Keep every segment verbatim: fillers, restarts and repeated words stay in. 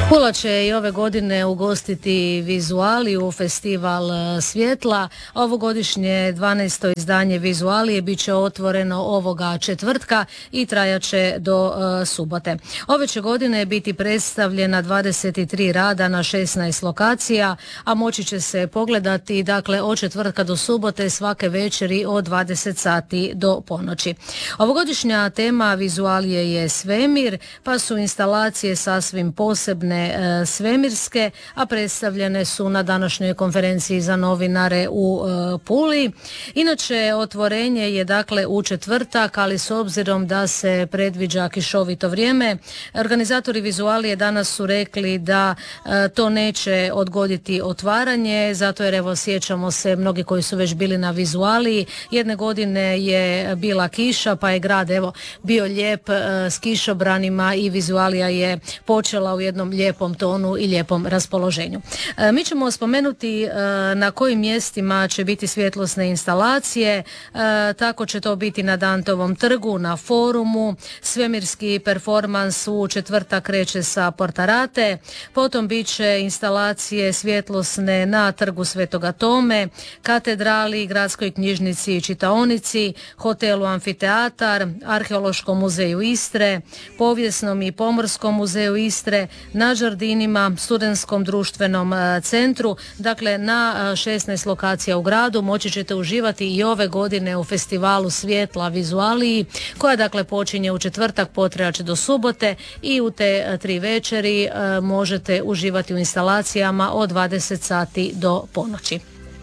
Pula će i ove godine ugostiti Vizualiju, festival svjetla. Ovogodišnje dvanaesto izdanje Vizualije bit će otvoreno ovoga četvrtka i trajaće do uh, subote. Ove će godine biti predstavljena dvadeset tri rada na šesnaest lokacija, a moći će se pogledati dakle od četvrtka do subote svake večeri od dvadeset sati do ponoći. Ovogodišnja tema Vizualije je svemir, pa su instalacije sasvim posebne svemirske, a predstavljene su na današnjoj konferenciji za novinare u e, Puli. Inače, otvorenje je dakle u četvrtak, ali s obzirom da se predviđa kišovito vrijeme, organizatori Vizualije danas su rekli da e, to neće odgoditi otvaranje, zato jer evo sjećamo se mnogi koji su već bili na Vizualiji. Jedne godine je bila kiša, pa je grad evo bio lijep e, s kišobranima i Vizualija je počela u jednom lijepom lijepom tonu i lijepom raspoloženju. E, mi ćemo spomenuti e, na kojim mjestima će biti svjetlosne instalacije. E, tako će to biti na Dantovom trgu, na forumu. Svemirski performans u četvrtak kreće sa Portarate. Potom bit će instalacije svjetlosne na trgu Svetoga Tome, katedrali, gradskoj knjižnici i čitaonici, hotelu Amfiteatar, Arheološkom muzeju Istre, Povijesnom i Pomorskom muzeju Istre, na Žardinima, Studentskom društvenom centru. Dakle, na šesnaest lokacija u gradu moći ćete uživati i ove godine u festivalu svjetla Vizualiji, koja dakle počinje u četvrtak, potrajaće do subote i u te tri večeri možete uživati u instalacijama od dvadeset sati do ponoći.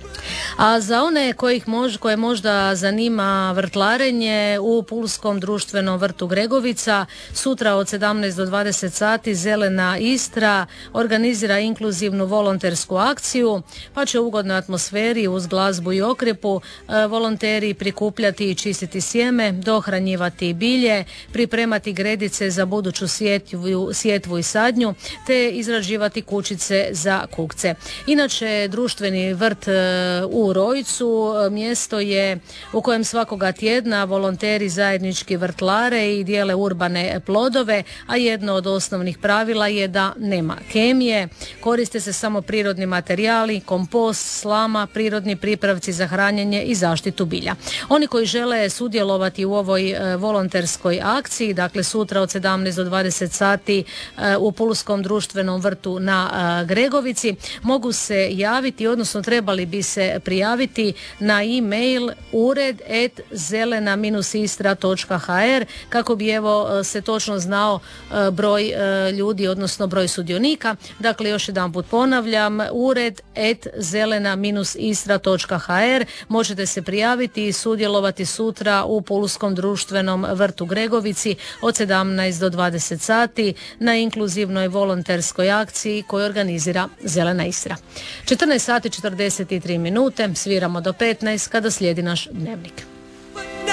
A za one kojih mož, koje možda zanima vrtlarenje, u Pulskom društvenom vrtu Gregovica sutra od sedamnaest do dvadeset sati Zelena Istra organizira inkluzivnu volontersku akciju, pa će u ugodnoj atmosferi uz glazbu i okrepu e, volonteri prikupljati i čistiti sjeme, dohranjivati bilje, pripremati gredice za buduću sjetvu, sjetvu i sadnju, te izrađivati kućice za kukce. Inače, društveni vrt e, u Rojcu mjesto je u kojem svakoga tjedna volonteri zajednički vrtlare i dijele urbane plodove, a jedno od osnovnih pravila je da nema kemije, koriste se samo prirodni materijali, kompost, slama, prirodni pripravci za hranjenje i zaštitu bilja. Oni koji žele sudjelovati u ovoj volonterskoj akciji, dakle sutra od sedamnaest do dvadeset sati u Pulskom društvenom vrtu na Gregovici, mogu se javiti, odnosno trebali bi se prijaviti na e-mail ured at zelena istra točka h r kako bi evo se točno znao broj ljudi, odnosno broj sudionika. Dakle, još jedan put ponavljam, ured at zelena istra točka h r. Možete se prijaviti i sudjelovati sutra u Pulskom društvenom vrtu Gregovici od sedamnaest do dvadeset sati na inkluzivnoj volonterskoj akciji koju organizira Zelena Istra. četrnaest sati četrdeset tri minute, sviramo do petnaest kada slijedi naš dnevnik.